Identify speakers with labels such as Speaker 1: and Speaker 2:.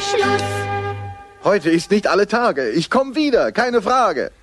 Speaker 1: Schluss.
Speaker 2: Heute ist nicht alle Tage. Ich komme wieder, keine Frage.